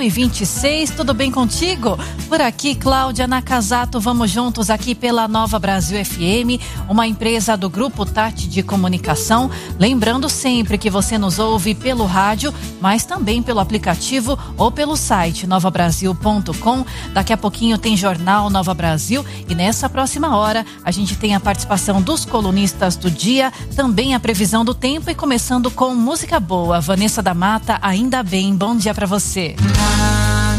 1h26, tudo bem contigo? Por aqui, Cláudia Nakazato, vamos juntos aqui pela Nova Brasil FM, uma empresa do Grupo Tati de Comunicação. Lembrando sempre que você nos ouve pelo rádio, mas também pelo aplicativo ou pelo site novabrasil.com. Daqui a pouquinho tem Jornal Nova Brasil e nessa próxima hora a gente tem a participação dos colunistas do dia, também a previsão do tempo e começando com música boa. Vanessa da Mata, Ainda Bem, bom dia pra você.